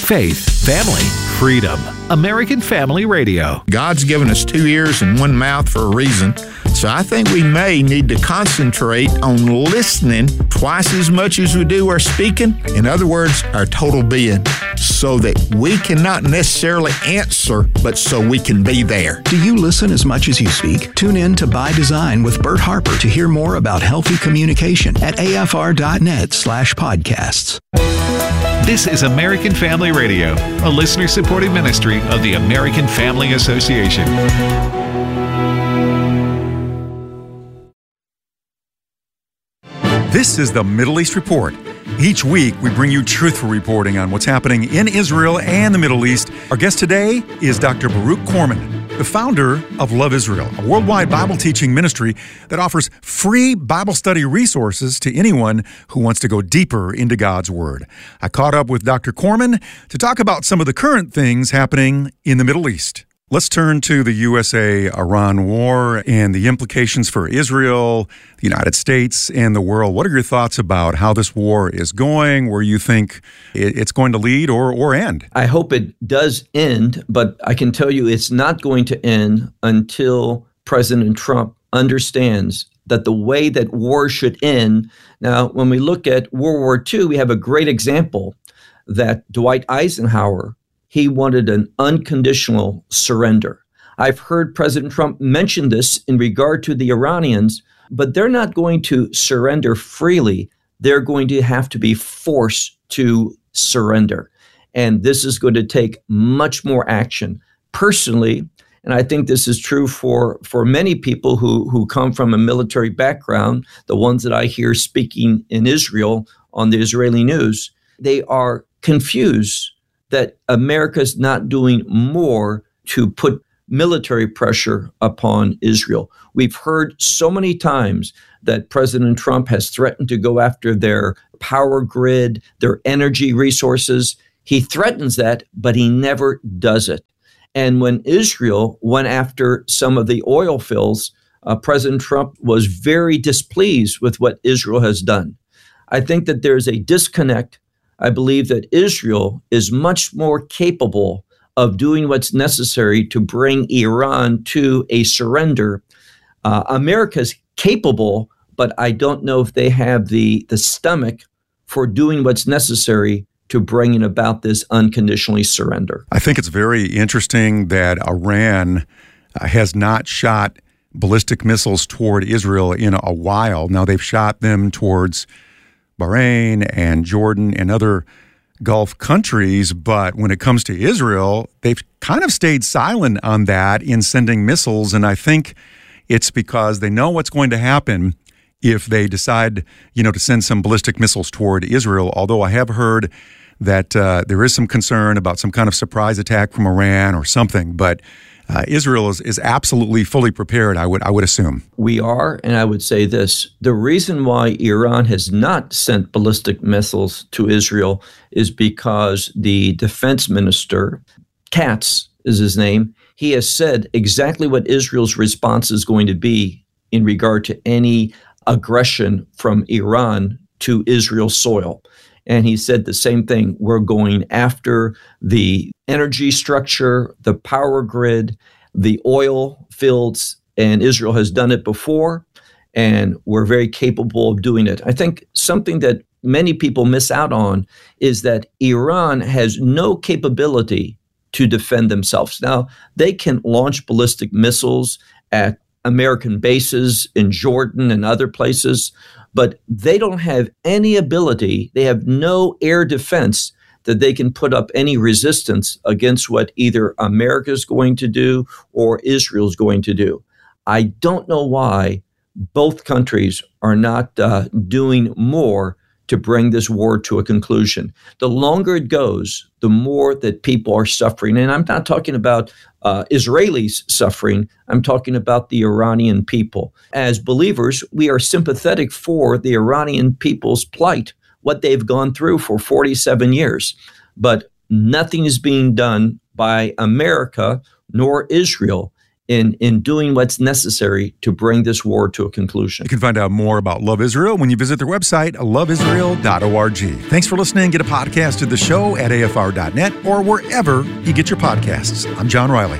Faith, family, freedom. American Family Radio. God's given us 2 ears and 1 mouth for a reason. So I think we may need to concentrate on listening twice as much as we do our speaking. In other words, our total being, so that we cannot necessarily answer, but so we can be there. Do you listen as much as you speak? Tune in to By Design with Bert Harper to hear more about healthy communication at afr.net/podcasts. This is American Family Radio, a listener-supported ministry of the American Family Association. This is the Middle East Report. Each week, we bring you truthful reporting on what's happening in Israel and the Middle East. Our guest today is Dr. Baruch Corman, the founder of Love Israel, a worldwide Bible teaching ministry that offers free Bible study resources to anyone who wants to go deeper into God's Word. I caught up with Dr. Corman to talk about some of the current things happening in the Middle East. Let's turn to the USA-Iran war and the implications for Israel, the United States, and the world. What are your thoughts about how this war is going, where you think it's going to lead or end? I hope it does end, but I can tell you it's not going to end until President Trump understands that the way that war should end. Now, when we look at World War II, we have a great example that Dwight Eisenhower, he wanted an unconditional surrender. I've heard President Trump mention this in regard to the Iranians, but they're not going to surrender freely. They're going to have to be forced to surrender. And this is going to take much more action. Personally, and I think this is true for many people who come from a military background, the ones that I hear speaking in Israel on the Israeli news, they are confused that America's not doing more to put military pressure upon Israel. We've heard so many times that President Trump has threatened to go after their power grid, their energy resources. He threatens that, but he never does it. And when Israel went after some of the oil fields, President Trump was very displeased with what Israel has done. I think that there's a disconnect. I believe that Israel is much more capable of doing what's necessary to bring Iran to a surrender. America's capable, but I don't know if they have the stomach for doing what's necessary to bringing about this unconditionally surrender. I think it's very interesting that Iran has not shot ballistic missiles toward Israel in a while. Now they've shot them towards Bahrain and Jordan and other Gulf countries, but when it comes to Israel, they've kind of stayed silent on that in sending missiles, and I think it's because they know what's going to happen if they decide, to send some ballistic missiles toward Israel, although I have heard that there is some concern about some kind of surprise attack from Iran or something, but Israel is absolutely fully prepared, I would assume. We are, and I would say this. The reason why Iran has not sent ballistic missiles to Israel is because the defense minister, Katz is his name, he has said exactly what Israel's response is going to be in regard to any aggression from Iran to Israel's soil. And he said the same thing. We're going after the energy structure, the power grid, the oil fields, and Israel has done it before, and we're very capable of doing it. I think something that many people miss out on is that Iran has no capability to defend themselves. Now, they can launch ballistic missiles at American bases in Jordan and other places, but they don't have any ability, they have no air defense that they can put up any resistance against what either America is going to do or Israel is going to do. I don't know why both countries are not doing more to bring this war to a conclusion. The longer it goes, the more that people are suffering. And I'm not talking about Israelis suffering. I'm talking about the Iranian people. As believers, we are sympathetic for the Iranian people's plight, what they've gone through for 47 years. But nothing is being done by America nor Israel in doing what's necessary to bring this war to a conclusion. You can find out more about Love Israel when you visit their website, loveisrael.org. Thanks for listening. Get a podcast of the show at afr.net or wherever you get your podcasts. I'm John Riley.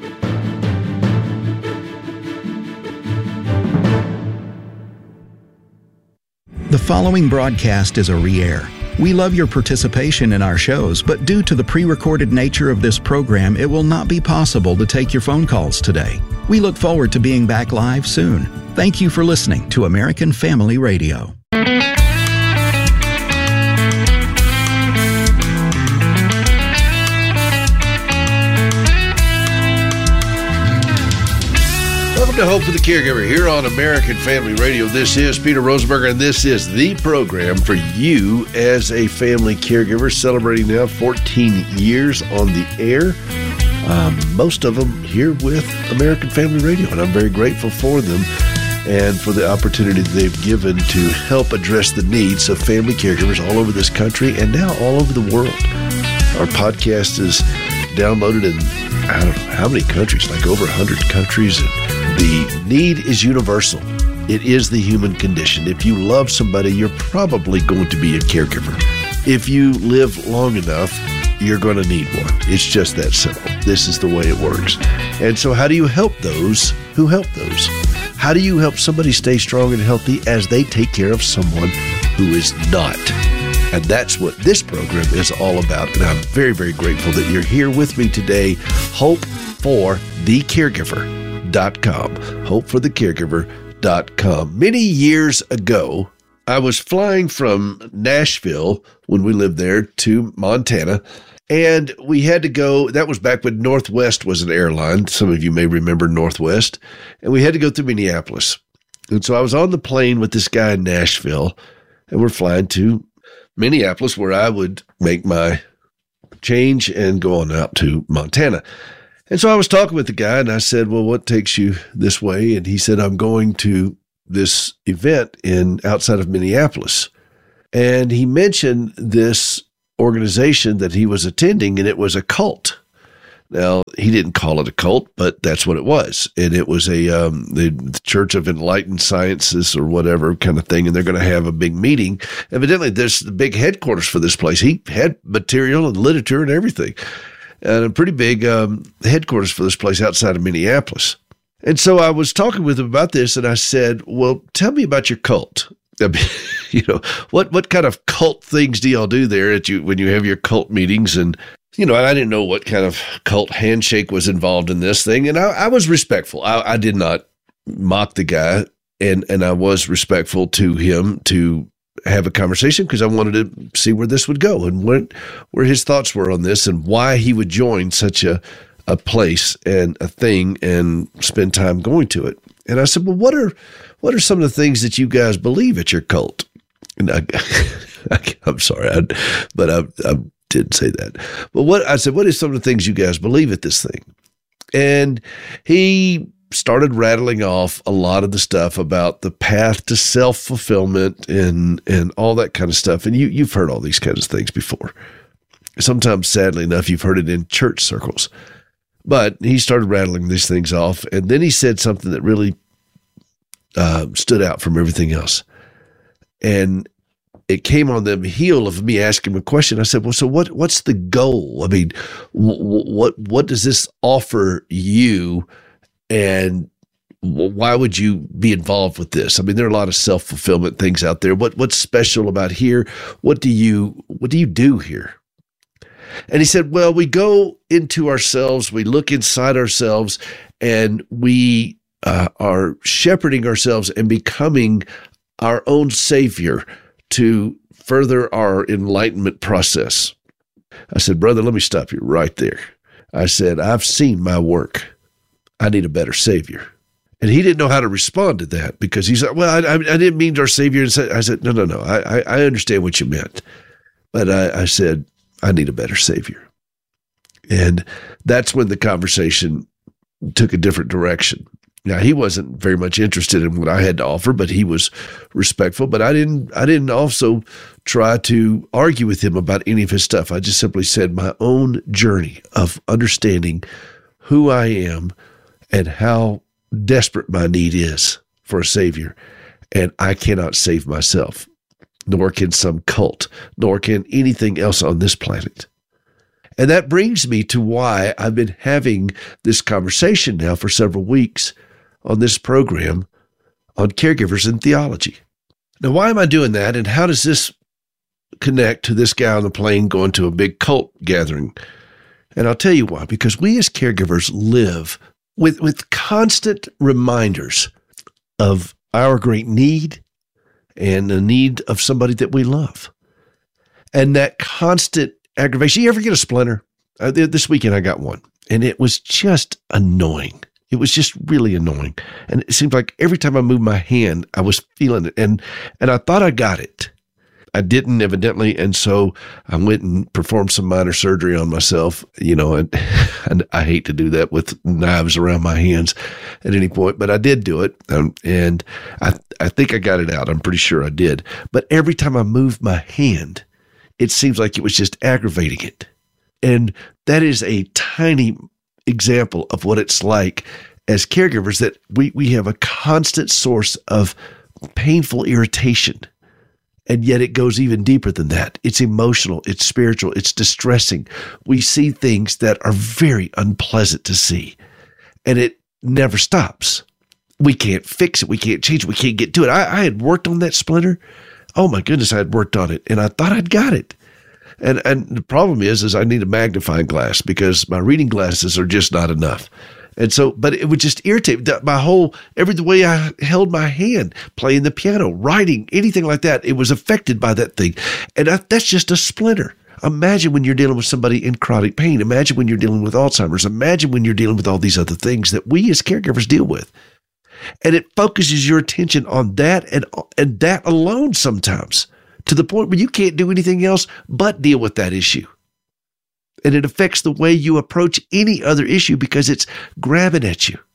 The following broadcast is a re-air. We love your participation in our shows, but due to the pre-recorded nature of this program, it will not be possible to take your phone calls today. We look forward to being back live soon. Thank you for listening to American Family Radio. Welcome to Hope for the Caregiver here on American Family Radio. This is Peter Rosenberger, and this is the program for you as a family caregiver, celebrating now 14 years on the air. Most of them here with American Family Radio, and I'm very grateful for them and for the opportunity they've given to help address the needs of family caregivers all over this country and now all over the world. Our podcast is downloaded in, I don't know how many countries, like over 100 countries. And the need is universal. It is the human condition. If you love somebody, you're probably going to be a caregiver. If you live long enough, you're going to need one. It's just that simple. This is the way it works. And so how do you help those who help those? How do you help somebody stay strong and healthy as they take care of someone who is not? And that's what this program is all about. And I'm very, very grateful that you're here with me today. HopeForTheCaregiver.com. HopeForTheCaregiver.com. Many years ago, I was flying from Nashville when we lived there to Montana, and we had to go. That was back when Northwest was an airline. Some of you may remember Northwest, and we had to go through Minneapolis. And so I was on the plane with this guy in Nashville, and we're flying to Minneapolis, where I would make my change and go on out to Montana. And so I was talking with the guy, and I said, well, what takes you this way? And he said, I'm going to this event outside of Minneapolis. And he mentioned this organization that he was attending, and it was a cult. Now, he didn't call it a cult, but that's what it was. And it was the Church of Enlightened Sciences or whatever kind of thing, and they're going to have a big meeting. Evidently, there's the big headquarters for this place. He had material and literature and everything, and a pretty big headquarters for this place outside of Minneapolis. And so I was talking with him about this, and I said, well, tell me about your cult. I mean, what kind of cult things do y'all do there when you have your cult meetings? And, I didn't know what kind of cult handshake was involved in this thing. And I was respectful. I did not mock the guy, and I was respectful to him to have a conversation because I wanted to see where this would go and where his thoughts were on this and why he would join such a place and a thing and spend time going to it. And I said, well, what are some of the things that you guys believe at your cult? And I'm sorry, but I didn't say that. But what are some of the things you guys believe at this thing? And he started rattling off a lot of the stuff about the path to self-fulfillment and all that kind of stuff. And you've heard all these kinds of things before. Sometimes, sadly enough, you've heard it in church circles. But he started rattling these things off, and then he said something that really stood out from everything else. And it came on the heel of me asking him a question. I said, well, so what's the goal? I mean, what does this offer you, and why would you be involved with this? I mean, there are a lot of self-fulfillment things out there. What's special about here? What do you do here? And he said, well, we go into ourselves, we look inside ourselves, and we are shepherding ourselves and becoming our own savior to further our enlightenment process. I said, brother, let me stop you right there. I said, I've seen my work. I need a better savior. And he didn't know how to respond to that because he said, well, I didn't mean our savior. I said, no. I understand what you meant. But I said, I need a better savior. And that's when the conversation took a different direction. Now, he wasn't very much interested in what I had to offer, but he was respectful. But I didn't also try to argue with him about any of his stuff. I just simply said my own journey of understanding who I am and how desperate my need is for a Savior. And I cannot save myself, nor can some cult, nor can anything else on this planet. And that brings me to why I've been having this conversation now for several weeks on this program on caregivers and theology. Now, why am I doing that? And how does this connect to this guy on the plane going to a big cult gathering? And I'll tell you why. Because we as caregivers live with constant reminders of our great need and the need of somebody that we love. And that constant aggravation. You ever get a splinter? This weekend I got one, and it was just annoying. It was just really annoying. And it seemed like every time I moved my hand, I was feeling it. And I thought I got it. I didn't, evidently. And so I went and performed some minor surgery on myself, and I hate to do that with knives around my hands at any point, but I did do it. And I think I got it out. I'm pretty sure I did. But every time I moved my hand, it seems like it was just aggravating it. And that is a tiny example of what it's like as caregivers, that we have a constant source of painful irritation. And yet it goes even deeper than that. It's emotional, it's spiritual, it's distressing. We see things that are very unpleasant to see, and it never stops. We can't fix it. We can't change it. We can't get to it. I had worked on that splinter. Oh my goodness, I had worked on it, and I thought I'd got it. And the problem is I need a magnifying glass because my reading glasses are just not enough. And so, but it would just irritate the way I held my hand, playing the piano, writing, anything like that. It was affected by that thing. And that's just a splinter. Imagine when you're dealing with somebody in chronic pain. Imagine when you're dealing with Alzheimer's. Imagine when you're dealing with all these other things that we as caregivers deal with. And it focuses your attention on that and that alone sometimes, to the point where you can't do anything else but deal with that issue. And it affects the way you approach any other issue because it's grabbing at you.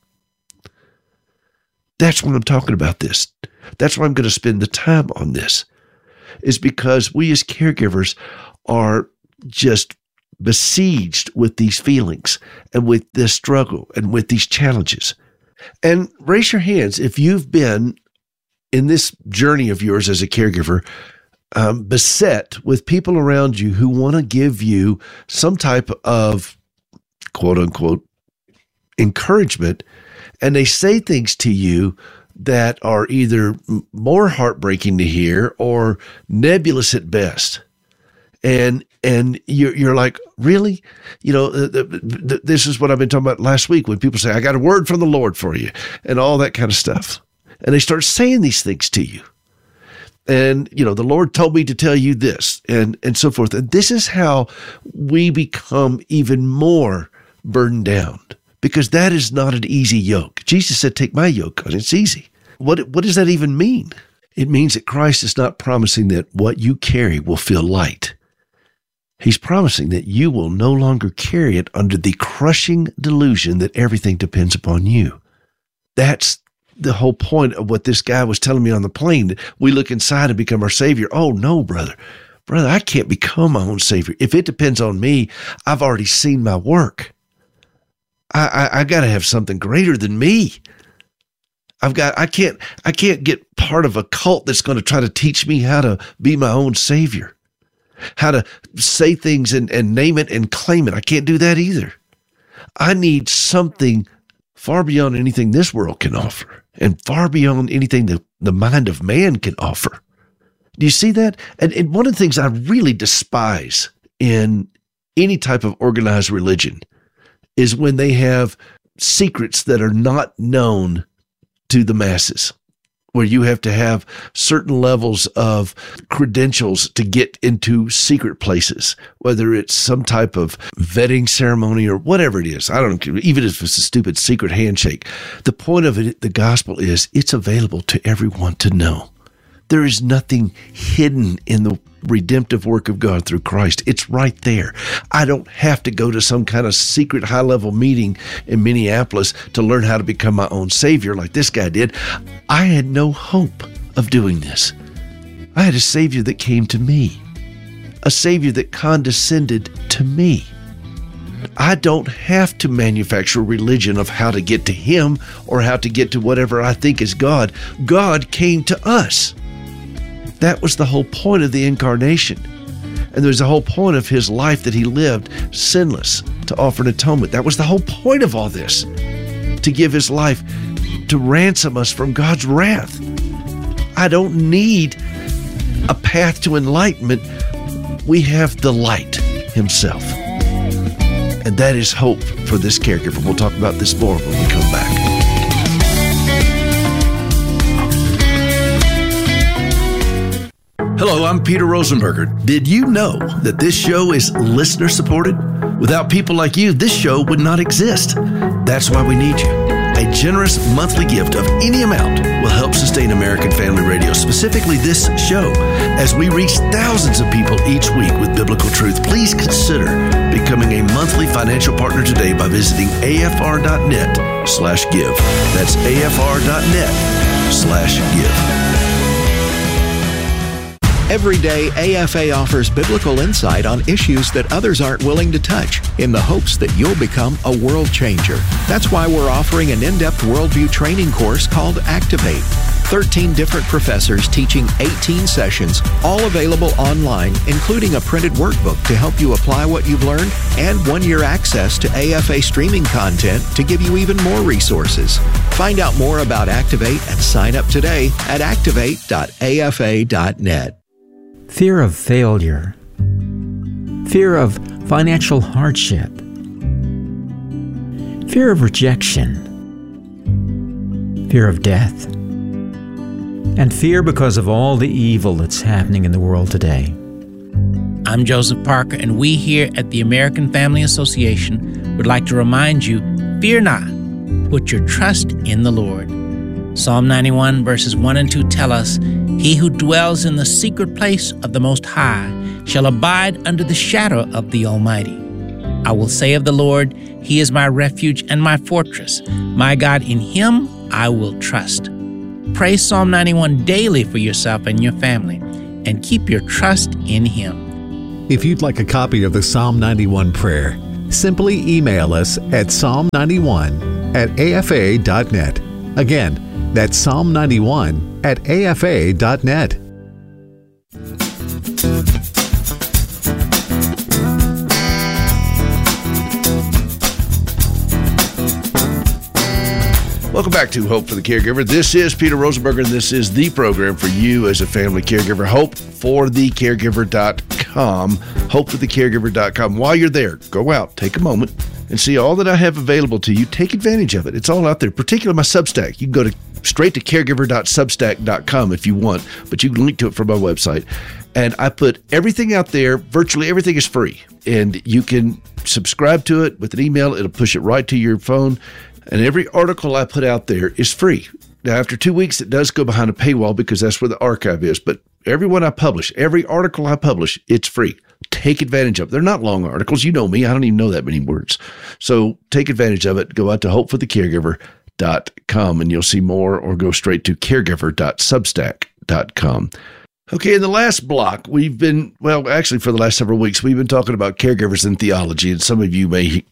That's what I'm talking about this. That's why I'm going to spend the time on this, is because we as caregivers are just besieged with these feelings and with this struggle and with these challenges. And raise your hands if you've been in this journey of yours as a caregiver, beset with people around you who want to give you some type of quote unquote encouragement. And they say things to you that are either more heartbreaking to hear or nebulous at best. And you're like, really? This is what I've been talking about last week when people say, I got a word from the Lord for you and all that kind of stuff. And they start saying these things to you. And, the Lord told me to tell you this and so forth. And this is how we become even more burdened down, because that is not an easy yoke. Jesus said, take my yoke, and it's easy. What does that even mean? It means that Christ is not promising that what you carry will feel light. He's promising that you will no longer carry it under the crushing delusion that everything depends upon you. That's the whole point of what this guy was telling me on the plane. We look inside and become our Savior. Oh no, brother, I can't become my own Savior. If it depends on me, I've already seen my work. I got to have something greater than me. I can't get part of a cult that's going to try to teach me how to be my own Savior, how to say things and name it and claim it. I can't do that either. I need something far beyond anything this world can offer, and far beyond anything the mind of man can offer. Do you see that? And one of the things I really despise in any type of organized religion is when they have secrets that are not known to the masses, where you have to have certain levels of credentials to get into secret places, whether it's some type of vetting ceremony or whatever it is. I don't know, even if it's a stupid secret handshake. The point of it, the gospel is it's available to everyone to know. There is nothing hidden in the redemptive work of God through Christ. It's right there. I don't have to go to some kind of secret high-level meeting in Minneapolis to learn how to become my own Savior like this guy did. I had no hope of doing this. I had a Savior that came to me, a Savior that condescended to me. I don't have to manufacture a religion of how to get to Him or how to get to whatever I think is God. God came to us. That was the whole point of the incarnation. And there's the whole point of His life that He lived sinless to offer an atonement. That was the whole point of all this, to give His life to ransom us from God's wrath. I don't need a path to enlightenment. We have the light Himself. And that is hope for this caregiver. We'll talk about this more when we come back. Hello, I'm Peter Rosenberger. Did you know that this show is listener supported? Without people like you, this show would not exist. That's why we need you. A generous monthly gift of any amount will help sustain American Family Radio, specifically this show. As we reach thousands of people each week with biblical truth, please consider becoming a monthly financial partner today by visiting afr.net/give. That's afr.net/give. Every day, AFA offers biblical insight on issues that others aren't willing to touch in the hopes that you'll become a world changer. That's why we're offering an in-depth worldview training course called Activate. 13 different professors teaching 18 sessions, all available online, including a printed workbook to help you apply what you've learned and 1-year access to AFA streaming content to give you even more resources. Find out more about Activate and sign up today at activate.afa.net. Fear of failure, fear of financial hardship, fear of rejection, fear of death, and fear because of all the evil that's happening in the world today. I'm Joseph Parker, and we here at the American Family Association would like to remind you, fear not, put your trust in the Lord. Psalm 91 verses 1 and 2 tell us, "He who dwells in the secret place of the Most High shall abide under the shadow of the Almighty. I will say of the Lord, He is my refuge and my fortress. My God, in Him I will trust." Pray Psalm 91 daily for yourself and your family, and keep your trust in Him. If you'd like a copy of the Psalm 91 prayer, simply email us at psalm91@afa.net. Again, that's psalm91@afa.net. Welcome back to Hope for the Caregiver. This is Peter Rosenberger, and this is the program for you as a family caregiver. HopeForTheCaregiver.com. HopeForTheCaregiver.com. While you're there, go out, take a moment, and see all that I have available to you. Take advantage of it. It's all out there, particularly my Substack. You can go straight to caregiver.substack.com if you want, but you can link to it from my website. And I put everything out there. Virtually everything is free, and you can subscribe to it with an email. It'll push it right to your phone. And every article I put out there is free. Now, after 2 weeks, it does go behind a paywall because that's where the archive is. But every one I publish, every article I publish, it's free. Take advantage of it. They're not long articles. You know me. I don't even know that many words. So take advantage of it. Go out to hopeforthecaregiver.com and you'll see more, or go straight to caregiver.substack.com. Okay, in the last block, we've been, well, actually for the last several weeks, we've been talking about caregivers and theology. And some of you may,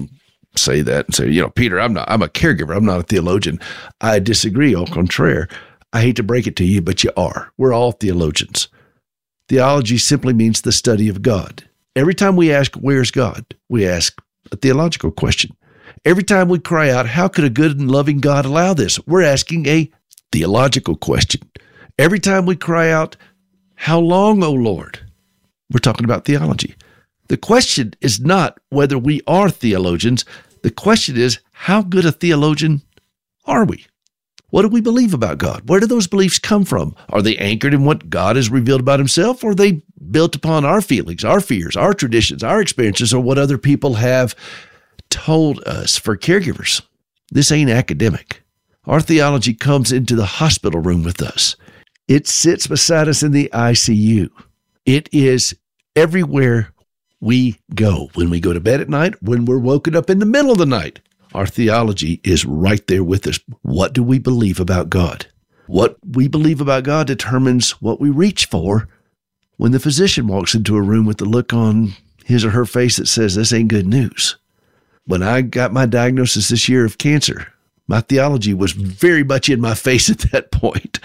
say that and say, Peter, I'm a caregiver. I'm not a theologian. I disagree. Au contraire. I hate to break it to you, but you are. We're all theologians. Theology simply means the study of God. Every time we ask, where's God? We ask a theological question. Every time we cry out, how could a good and loving God allow this? We're asking a theological question. Every time we cry out, how long, O Lord? We're talking about theology. The question is not whether we are theologians. The question is, how good a theologian are we? What do we believe about God? Where do those beliefs come from? Are they anchored in what God has revealed about Himself, or are they built upon our feelings, our fears, our traditions, our experiences, or what other people have told us? For caregivers, this ain't academic. Our theology comes into the hospital room with us. It sits beside us in the ICU. It is everywhere we go. When we go to bed at night, when we're woken up in the middle of the night, our theology is right there with us. What do we believe about God? What we believe about God determines what we reach for when the physician walks into a room with the look on his or her face that says this ain't good news. When I got my diagnosis this year of cancer, my theology was very much in my face at that point.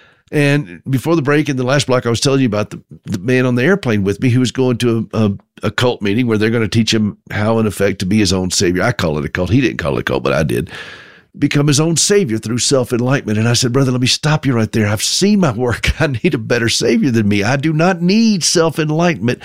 And before the break in the last block, I was telling you about the man on the airplane with me who was going to a cult meeting where they're going to teach him how, in effect, to be his own savior. I call it a cult. He didn't call it a cult, but I did. Become his own savior through self-enlightenment. And I said, brother, let me stop you right there. I've seen my work. I need a better savior than me. I do not need self-enlightenment.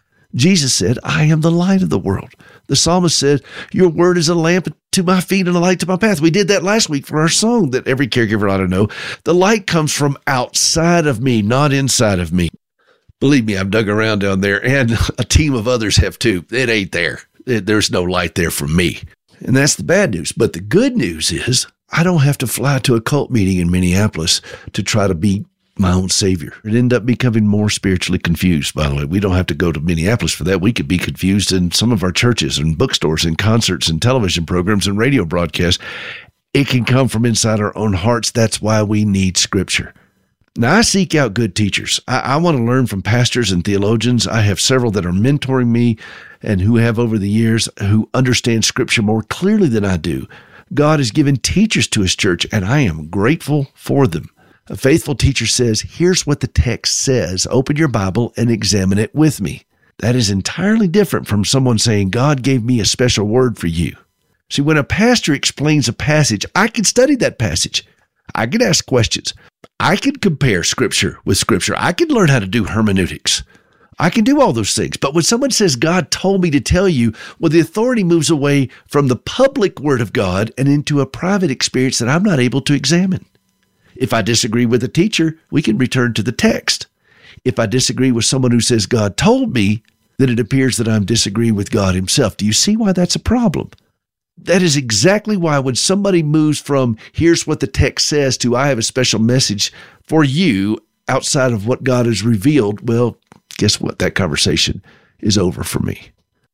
Jesus said, I am the light of the world. The psalmist said, your word is a lamp to my feet and a light to my path. We did that last week for our song that every caregiver ought to know. The light comes from outside of me, not inside of me. Believe me, I've dug around down there, and a team of others have too. It ain't there. There's no light there from me. And that's the bad news. But the good news is I don't have to fly to a cult meeting in Minneapolis to try to be my own savior. It ended up becoming more spiritually confused, by the way. We don't have to go to Minneapolis for that. We could be confused in some of our churches and bookstores and concerts and television programs and radio broadcasts. It can come from inside our own hearts. That's why we need Scripture. Now, I seek out good teachers. I want to learn from pastors and theologians. I have several that are mentoring me and who have over the years who understand Scripture more clearly than I do. God has given teachers to His church, and I am grateful for them. A faithful teacher says, here's what the text says. Open your Bible and examine it with me. That is entirely different from someone saying, God gave me a special word for you. See, when a pastor explains a passage, I can study that passage. I can ask questions. I can compare Scripture with Scripture. I can learn how to do hermeneutics. I can do all those things. But when someone says, God told me to tell you, well, the authority moves away from the public word of God and into a private experience that I'm not able to examine. If I disagree with a teacher, we can return to the text. If I disagree with someone who says, God told me, then it appears that I'm disagreeing with God Himself. Do you see why that's a problem? That is exactly why when somebody moves from here's what the text says to I have a special message for you outside of what God has revealed, well, guess what? That conversation is over for me.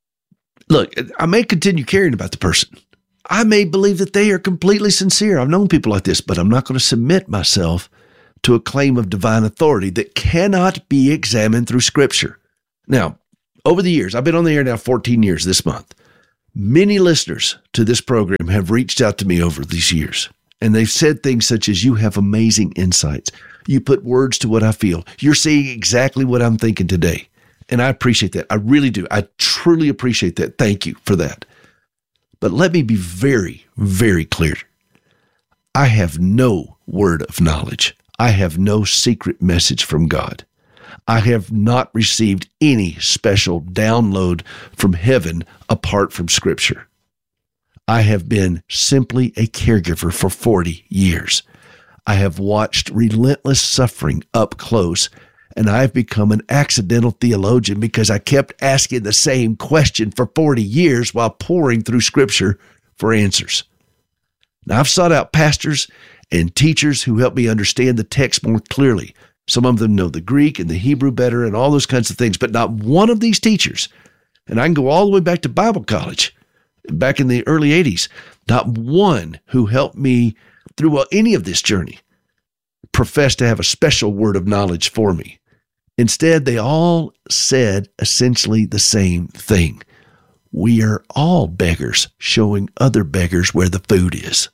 Look, I may continue caring about the person. I may believe that they are completely sincere. I've known people like this, but I'm not going to submit myself to a claim of divine authority that cannot be examined through Scripture. Now, over the years, I've been on the air now 14 years this month. Many listeners to this program have reached out to me over these years, and they've said things such as, you have amazing insights. You put words to what I feel. You're saying exactly what I'm thinking today. And I appreciate that. I really do. I truly appreciate that. Thank you for that. But let me be very, very clear. I have no word of knowledge. I have no secret message from God. I have not received any special download from heaven apart from Scripture. I have been simply a caregiver for 40 years. I have watched relentless suffering up close, and I've become an accidental theologian because I kept asking the same question for 40 years while poring through Scripture for answers. Now, I've sought out pastors and teachers who help me understand the text more clearly. Some of them know the Greek and the Hebrew better and all those kinds of things, but not one of these teachers, and I can go all the way back to Bible college, back in the early 80s, not one who helped me through any of this journey professed to have a special word of knowledge for me. Instead, they all said essentially the same thing. We are all beggars, showing other beggars where the food is.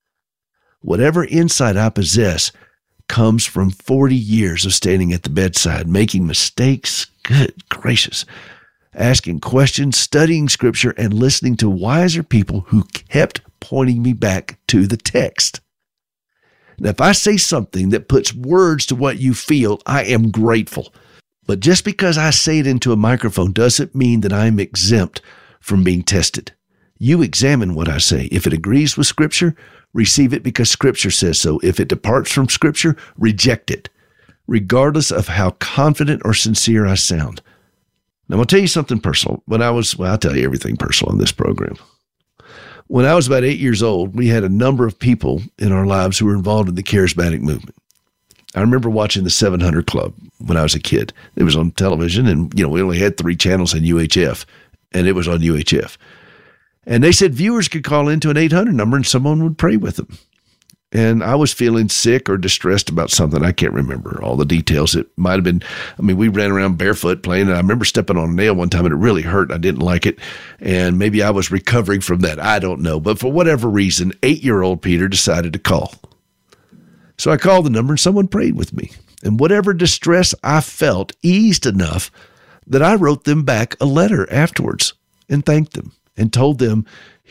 Whatever insight I possess comes from 40 years of standing at the bedside, making mistakes, good gracious, asking questions, studying Scripture, and listening to wiser people who kept pointing me back to the text. Now, if I say something that puts words to what you feel, I am grateful. But just because I say it into a microphone doesn't mean that I'm exempt from being tested. You examine what I say. If it agrees with Scripture, receive it because Scripture says so. If it departs from Scripture, reject it, regardless of how confident or sincere I sound. Now, I'll tell you something personal. I'll tell you everything personal in this program. When I was about 8 years old, we had a number of people in our lives who were involved in the charismatic movement. I remember watching the 700 Club when I was a kid. It was on television, and we only had 3 channels in UHF, and it was on UHF. And they said viewers could call into an 800 number and someone would pray with them. And I was feeling sick or distressed about something. I can't remember all the details. It might have been, we ran around barefoot playing, and I remember stepping on a nail one time, and it really hurt. I didn't like it. And maybe I was recovering from that. I don't know. But for whatever reason, 8-year-old Peter decided to call. So I called the number, and someone prayed with me. And whatever distress I felt eased enough that I wrote them back a letter afterwards and thanked them and told them,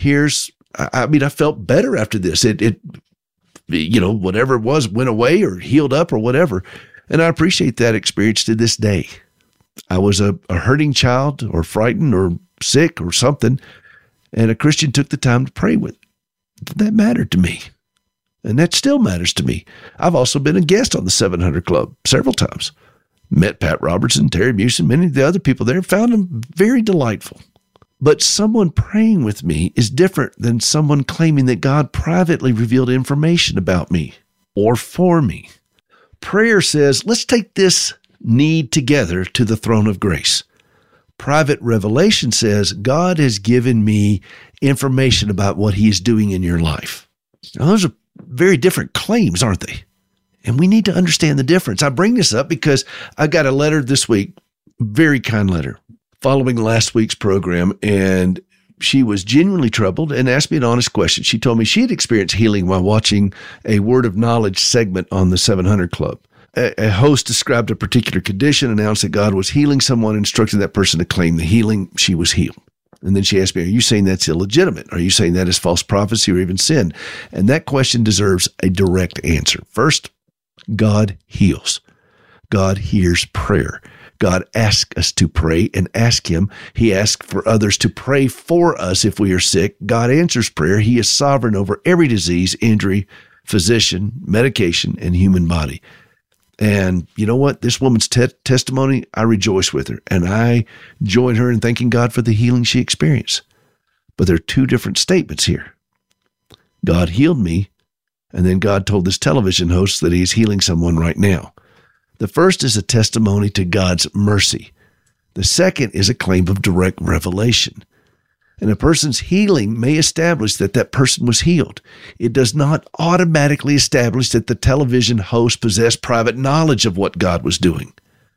I felt better after this. It whatever it was went away or healed up or whatever. And I appreciate that experience to this day. I was a hurting child or frightened or sick or something, and a Christian took the time to pray with. That mattered to me. And that still matters to me. I've also been a guest on the 700 Club several times. Met Pat Robertson, Terry Mews, and many of the other people there, found them very delightful. But someone praying with me is different than someone claiming that God privately revealed information about me or for me. Prayer says, let's take this need together to the throne of grace. Private revelation says, God has given me information about what he is doing in your life. Now, those are very different claims, aren't they? And we need to understand the difference. I bring this up because I got a letter this week, very kind letter, following last week's program, and she was genuinely troubled and asked me an honest question. She told me she had experienced healing while watching a Word of Knowledge segment on the 700 Club. A host described a particular condition, announced that God was healing someone, instructing that person to claim the healing. She was healed. And then she asked me, are you saying that's illegitimate? Are you saying that is false prophecy or even sin? And that question deserves a direct answer. First, God heals. God hears prayer. God asks us to pray and ask him. He asks for others to pray for us if we are sick. God answers prayer. He is sovereign over every disease, injury, physician, medication, and human body. And you know what? This woman's testimony, I rejoice with her. And I join her in thanking God for the healing she experienced. But there are two different statements here. God healed me, and then God told this television host that he's healing someone right now. The first is a testimony to God's mercy. The second is a claim of direct revelation. And a person's healing may establish that that person was healed. It does not automatically establish that the television host possessed private knowledge of what God was doing.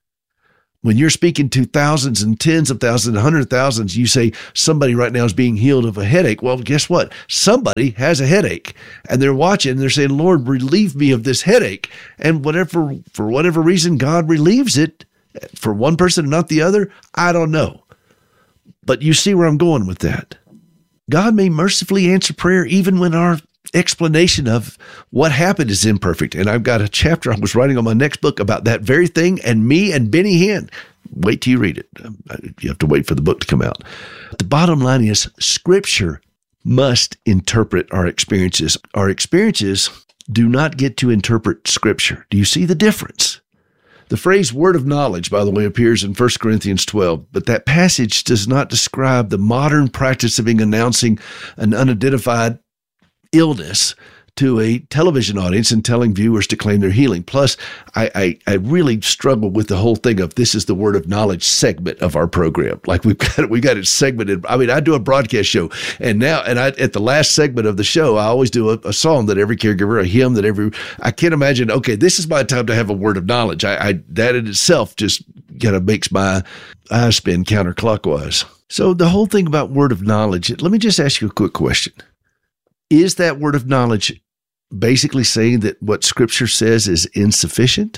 When you're speaking to thousands and tens of thousands and hundreds of thousands, you say somebody right now is being healed of a headache. Well, guess what? Somebody has a headache, and they're watching and they're saying, Lord, relieve me of this headache. And for whatever reason, God relieves it for one person and not the other. I don't know. But you see where I'm going with that. God may mercifully answer prayer even when our explanation of what happened is imperfect. And I've got a chapter I was writing on my next book about that very thing, and me and Benny Hinn. Wait till you read it. You have to wait for the book to come out. The bottom line is Scripture must interpret our experiences. Our experiences do not get to interpret Scripture. Do you see the difference? The phrase word of knowledge, by the way, appears in 1 Corinthians 12, but that passage does not describe the modern practice of announcing an unidentified illness to a television audience and telling viewers to claim their healing. Plus, I really struggle with the whole thing of this is the word of knowledge segment of our program. Like we got it segmented. I mean, I do a broadcast show, and at the last segment of the show, I always do a song that every caregiver, a hymn that I can't imagine. Okay, this is my time to have a word of knowledge. That in itself just kind of makes my eyes spin counterclockwise. So the whole thing about word of knowledge. Let me just ask you a quick question. Is that word of knowledge basically saying that what Scripture says is insufficient?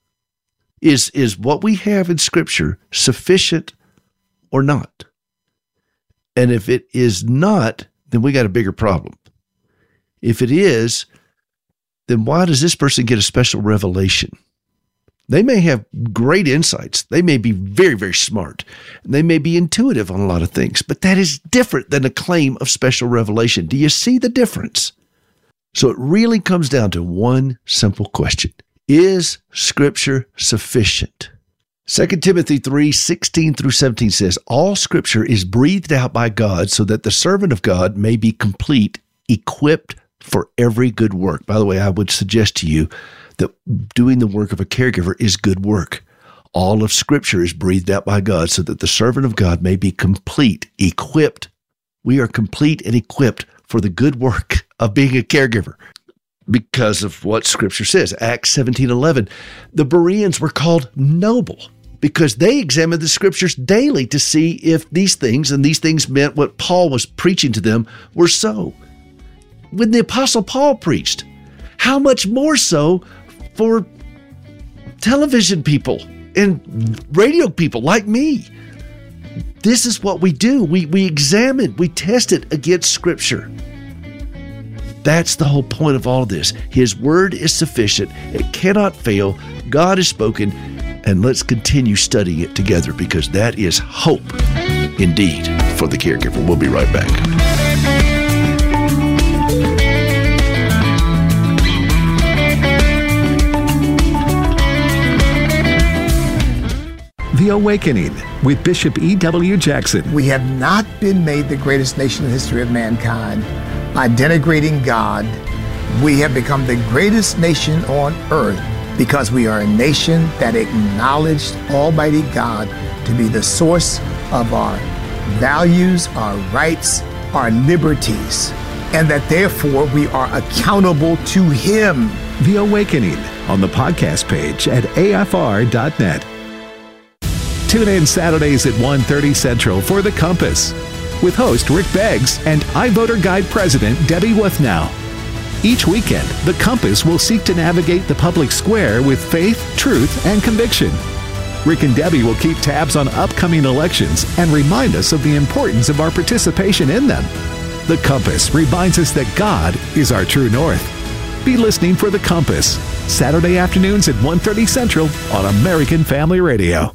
Is what we have in Scripture sufficient or not? And if it is not, then we got a bigger problem. If it is, then why does this person get a special revelation? They may have great insights. They may be very, very smart. And they may be intuitive on a lot of things, but that is different than a claim of special revelation. Do you see the difference? So it really comes down to one simple question. Is Scripture sufficient? 2 Timothy 3:16-17 says, all Scripture is breathed out by God so that the servant of God may be complete, equipped for every good work. By the way, I would suggest to you that doing the work of a caregiver is good work. All of Scripture is breathed out by God so that the servant of God may be complete, equipped. We are complete and equipped for the good work of being a caregiver. because of what Scripture says. Acts 17:11. The Bereans were called noble because they examined the Scriptures daily to see if these things meant what Paul was preaching to them were so. When the Apostle Paul preached, how much more so for television people and radio people like me? This is what we do. We examine, we test it against Scripture. That's the whole point of all of this. His word is sufficient. It cannot fail. God has spoken. And let's continue studying it together because that is hope indeed for the caregiver. We'll be right back. The Awakening with Bishop E.W. Jackson. We have not been made the greatest nation in the history of mankind by denigrating God. We have become the greatest nation on earth because we are a nation that acknowledged Almighty God to be the source of our values, our rights, our liberties, and that therefore we are accountable to Him. The Awakening on the podcast page at afr.net. Tune in Saturdays at 1:30 Central for The Compass with host Rick Beggs and iVoter Guide President Debbie Wuthnow. Each weekend, The Compass will seek to navigate the public square with faith, truth, and conviction. Rick and Debbie will keep tabs on upcoming elections and remind us of the importance of our participation in them. The Compass reminds us that God is our true north. Be listening for The Compass, Saturday afternoons at 1:30 Central on American Family Radio.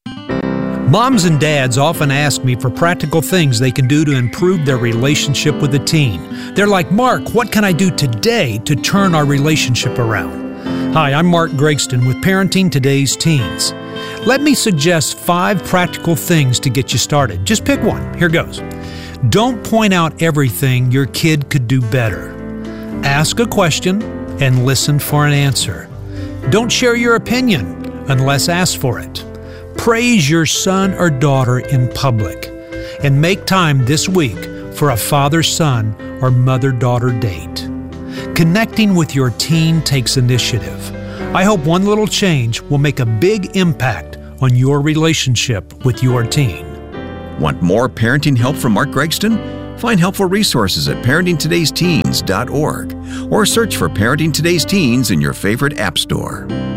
Moms and dads often ask me for practical things they can do to improve their relationship with a teen. They're like, Mark, what can I do today to turn our relationship around? Hi, I'm Mark Gregston with Parenting Today's Teens. Let me suggest 5 practical things to get you started. Just pick one. Here goes. Don't point out everything your kid could do better. Ask a question and listen for an answer. Don't share your opinion unless asked for it. Praise your son or daughter in public, and make time this week for a father-son or mother-daughter date. Connecting with your teen takes initiative. I hope one little change will make a big impact on your relationship with your teen. Want more parenting help from Mark Gregston? Find helpful resources at parentingtodaysteens.org or search for Parenting Today's Teens in your favorite app store.